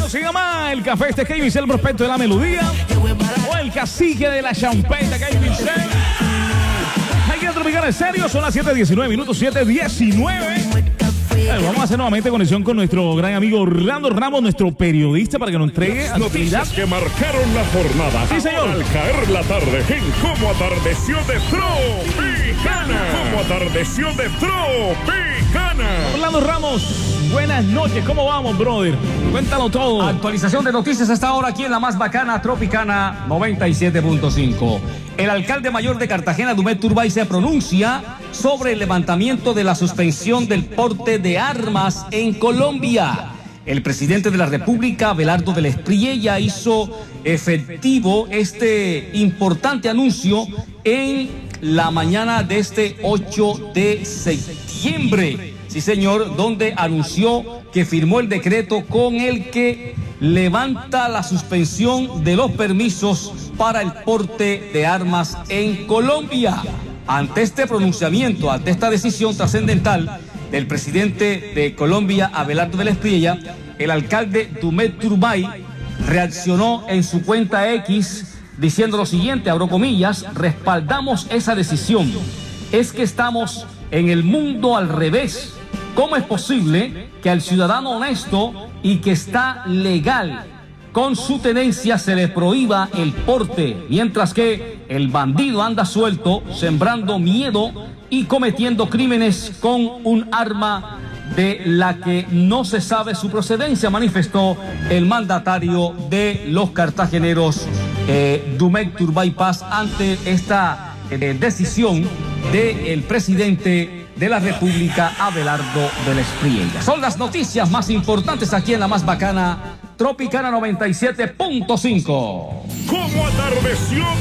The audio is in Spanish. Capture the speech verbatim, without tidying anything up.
Esto se llama el café este Kevin Cell, el prospecto de la melodía. O el cacique de la champeta, Kevin Cell. Hay que tropicar en serio, son las siete diecinueve minutos, siete diecinueve. Bueno, vamos a hacer nuevamente conexión con nuestro gran amigo Orlando Ramos, nuestro periodista, para que nos entregue las noticias que marcaron la jornada. Sí, señor. Al caer la tarde en Cómo Atardeció de Tropicana. Cómo Atardeció de Tropicana. Orlando Ramos, buenas noches. ¿Cómo vamos, brother? Cuéntalo todo. Actualización de noticias hasta ahora aquí en la más bacana Tropicana noventa y siete punto cinco. El alcalde mayor de Cartagena, Dumet Turbay, se pronuncia sobre el levantamiento de la suspensión del porte de armas en Colombia. El presidente de la República, Abelardo del Espriella, hizo efectivo este importante anuncio en la mañana de este ocho de septiembre. Sí, señor, donde anunció que firmó el decreto con el que levanta la suspensión de los permisos para el porte de armas en Colombia. Ante este pronunciamiento, ante esta decisión trascendental del presidente de Colombia, Abelardo del Espriella, el alcalde Dumet Turbay reaccionó en su cuenta X diciendo lo siguiente, abro comillas: respaldamos esa decisión. Es que estamos en el mundo al revés. ¿Cómo es posible que al ciudadano honesto y que está legal con su tenencia se le prohíba el porte, mientras que el bandido anda suelto, sembrando miedo y cometiendo crímenes con un arma de la que no se sabe su procedencia? Manifestó el mandatario de los cartageneros, eh, Dumet Turbay Paz, ante esta eh, decisión del presidente de la República, Abelardo del Espriella. Son las noticias más importantes aquí en la más bacana Tropicana noventa y siete punto cinco. ¿Cómo atardeció